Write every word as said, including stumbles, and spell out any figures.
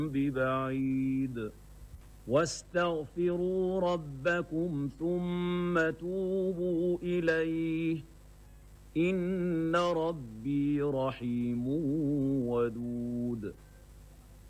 ببعيد واستغفروا ربكم ثم توبوا إليه إن ربي رحيم ودود